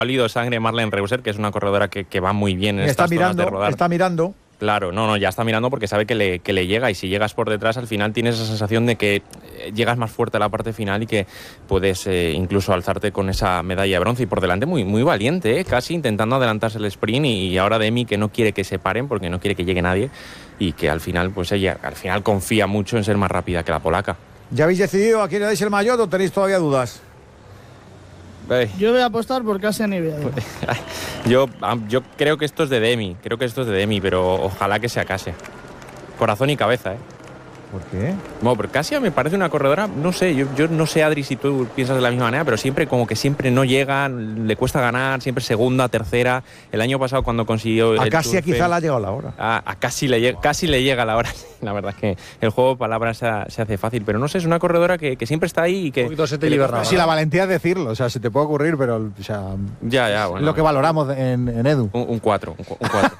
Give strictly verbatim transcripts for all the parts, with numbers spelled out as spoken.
olido sangre Marlene Reusser, que es una corredora que, que va muy bien en está estas mirando, zonas de rodar. Está mirando. Claro, no, no, ya está mirando porque sabe que le, que le llega, y si llegas por detrás al final tienes esa sensación de que llegas más fuerte a la parte final y que puedes eh, incluso alzarte con esa medalla de bronce. Y por delante muy, muy valiente, ¿eh? Casi intentando adelantarse el sprint, y, y ahora Demi, que no quiere que se paren porque no quiere que llegue nadie, y que al final pues ella al final confía mucho en ser más rápida que la polaca. ¿Ya habéis decidido a quién le dais el maillot o tenéis todavía dudas? Yo voy a apostar por Kasia Niewiadoma. yo, yo creo que esto es de Demi, creo que esto es de Demi, pero ojalá que sea Kasia. Corazón y cabeza, ¿eh? ¿Por qué? Bueno, pero Kasia me parece una corredora, no sé, yo, yo no sé, Adri, si tú piensas de la misma manera, pero siempre como que siempre no llega, le cuesta ganar, siempre segunda, tercera. El año pasado cuando consiguió... A Kasia quizá le ha llegado la hora. A, a casi, le, casi le llega la hora. La verdad es que el juego de palabras se, se hace fácil, pero no sé, es una corredora que, que siempre está ahí y que... Un poquito se te libera. Sí, la valentía es decirlo, o sea, se te puede ocurrir, pero o sea, ya, ya, bueno. Lo que valoramos en, en Edu. Un cuatro, un cuatro.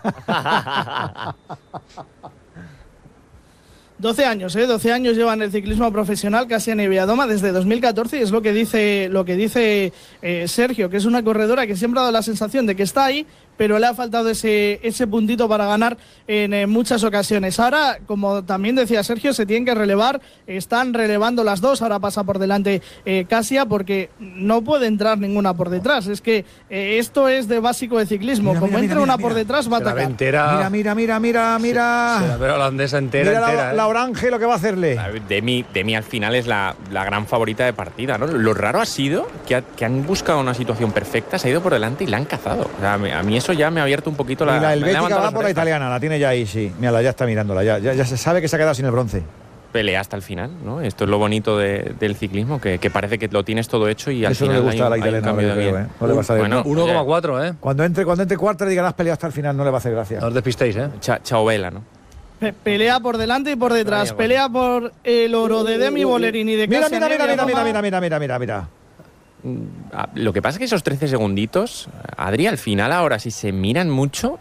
doce años, ¿eh? doce años lleva en el ciclismo profesional Kasia Niewiadoma desde dos mil catorce, y es lo que dice, lo que dice eh, Sergio, que es una corredora que siempre ha dado la sensación de que está ahí, pero le ha faltado ese, ese puntito para ganar en eh, muchas ocasiones. Ahora, como también decía Sergio, se tienen que relevar, están relevando las dos, ahora pasa por delante eh, Kasia, porque no puede entrar ninguna por detrás. Es que eh, esto es de básico de ciclismo, mira, como mira, entre mira, una mira, por detrás va a atacar. Entera, mira, mira, mira, mira, mira. Se, se la ve holandesa entera, mira entera. La, ¿eh? la Orange lo que va a hacerle. Demi, Demi al final es la, la gran favorita de partida, ¿no? Lo raro ha sido que, ha, que han buscado una situación perfecta, se ha ido por delante y la han cazado. O sea, a mí eso ya me ha abierto un poquito la... Y la helvética va por la orejas. italiana, la tiene ya ahí, sí. Mírala, ya está mirándola, ya, ya, ya se sabe que se ha quedado sin el bronce. Pelea hasta el final, ¿no? Esto es lo bonito de, del ciclismo, que, que parece que lo tienes todo hecho y al Eso final no le gusta hay, a la hay un italiana, cambio no, de creo, bien. ¿eh? No le va a salir. Bueno, uno coma cuatro, ¿eh? Cuando entre, cuando entre cuarta le digan has peleado hasta el final, no le va a hacer gracia. No os despistéis, ¿eh? Cha, chao vela, ¿no? Pe pelea por delante y por detrás, pelea por el oro de Demi Bollerini y de Mira, Kasia mira, mira, mira, Niewiadoma. mira, mira, mira, mira, mira. Lo que pasa es que esos trece segunditos, Adri, al final ahora si se miran mucho,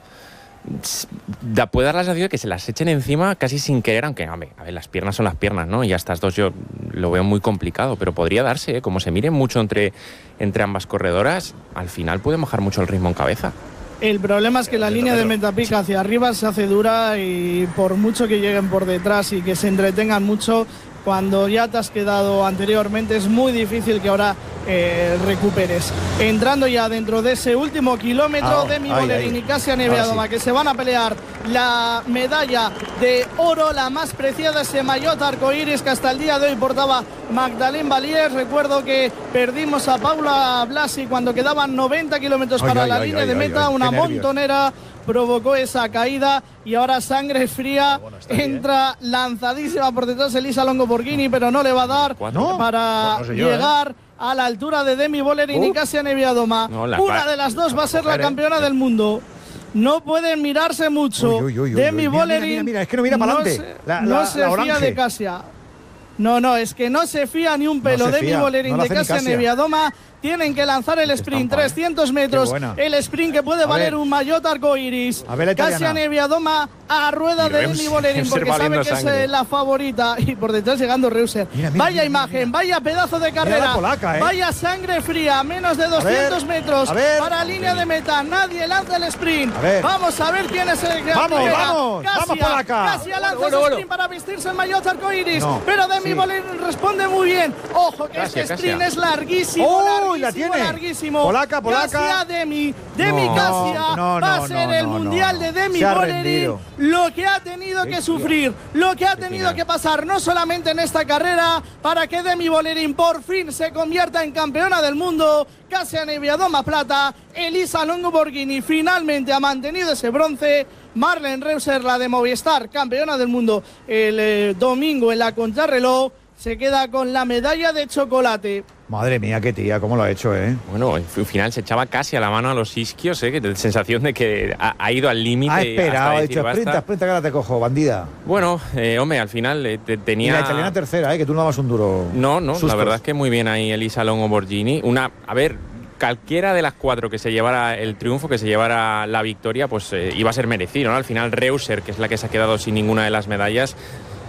da, puede dar la sensación de que se las echen encima casi sin querer, aunque a ver, a ver, las piernas son las piernas, ¿no? Y a estas dos yo lo veo muy complicado, pero podría darse, ¿eh? Como se miren mucho entre, entre ambas corredoras, al final puede mojar mucho el ritmo en cabeza. El problema es que la línea de meta pica hacia arriba se hace dura, y por mucho que lleguen por detrás y que se entretengan mucho, cuando ya te has quedado anteriormente es muy difícil que ahora eh, recuperes. Entrando ya dentro de ese último kilómetro, Ah, Demi ahí, Bollerini y ahí. Kasia Niewiadoma, Sí. que se van a pelear la medalla de oro, la más preciada, ese maillot arcoíris que hasta el día de hoy portaba Magdalene Valier. Recuerdo que perdimos a Paula Blasi cuando quedaban noventa kilómetros Ay, para ay, la ay, línea ay, de ay, meta, ay, una qué nervios. montonera provocó esa caída, y ahora sangre fría, bueno, está bien. entra lanzadísima por detrás Elisa Longo Borghini, pero no le va a dar ¿No? para Bueno, no sé yo, llegar a la altura de Demi Bollerini y Uh. Kasia Niewiadoma. No, la Una pa- de las dos va a ser la coger, ¿eh? campeona del mundo. No pueden mirarse mucho. Uy, uy, uy, uy, Demi uy. Mira, Bollerini mira, mira, es que no mira para adelante. se, La- no la- se la fía Orange. de Kasia. No, no, es que no se fía ni un pelo. se Demi fía, Bollerini no lo de hace ni Kasia Kasia. Niewiadoma tienen que lanzar el sprint, estampa, ¿eh? trescientos metros, Qué buena. el sprint que puede A valer ver. un maillot arcoiris. A ver la italiana. Kasia Niewiadoma a rueda Y de Reus- Demi Bollerini, Reusser porque sabe valiendo que es sangre. eh, la favorita, y por detrás llegando Reusser. Mira, mira, Vaya mira, imagen, mira. vaya pedazo de carrera, la polaca, ¿eh? vaya sangre fría, menos de doscientos ver, metros a ver. para línea de meta, nadie lanza el sprint. A ver. Vamos a ver quién es el que Vamos, primera. vamos, Kasia, vamos, polaca. Kasia lanza Bueno, ese bueno. sprint para vestirse el maillot arcoiris, No, pero Demi sí. Bollerini responde muy bien. Ojo que Kasia, este sprint Kasia. es larguísimo, ¡Uy, larguísimo, la tiene! larguísimo. Polaca, polaca. Kasia, Demi, Demi No, Kasia, no, no, va a no, ser no, el no, mundial no. de Demi Se ha Bollerini. rendido. Lo que ha tenido que sufrir, lo que ha tenido final. que pasar, no solamente en esta carrera, para que Demi Bollerini por fin se convierta en campeona del mundo. Kasia Niewiadoma plata, Elisa Longo Borghini finalmente ha mantenido ese bronce. Marlene Reusser, la de Movistar, campeona del mundo el eh, domingo en la contrarreloj, se queda con la medalla de chocolate. Madre mía, qué tía, cómo lo ha hecho, ¿eh? Bueno, al final se echaba casi a la mano a los isquios, ¿eh? Que da sensación de que ha, ha ido al límite. Ha esperado, hasta ha decir dicho, basta. sprinta, sprinta, que ahora te cojo, bandida. Bueno, eh, hombre, al final eh, te- Y tenía... la italiana tercera, ¿eh? Que tú no dabas un duro. No, no, sustos. la verdad es que muy bien ahí Elisa Longo Borghini. Una, a ver, cualquiera de las cuatro que se llevara el triunfo, que se llevara la victoria, pues eh, iba a ser merecido, ¿no? Al final Reusser, que es la que se ha quedado sin ninguna de las medallas,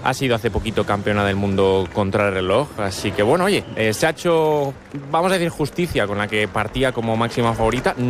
ha sido hace poquito campeona del mundo contrarreloj, así que bueno, oye, eh, se ha hecho, vamos a decir, justicia con la que partía como máxima favorita.